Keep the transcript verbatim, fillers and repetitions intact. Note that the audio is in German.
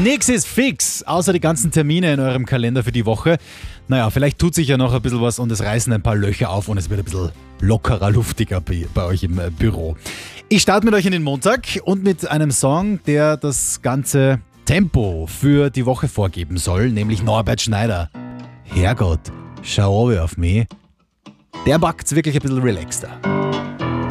Nix ist fix, außer die ganzen Termine in eurem Kalender für die Woche. Naja, vielleicht tut sich ja noch ein bisschen was und es reißen ein paar Löcher auf und es wird ein bisschen lockerer, luftiger bei, bei euch im Büro. Ich starte mit euch in den Montag und mit einem Song, der das ganze Tempo für die Woche vorgeben soll, nämlich Norbert Schneider. Herrgott, schau auf mich. Der packt's wirklich ein bisschen relaxter.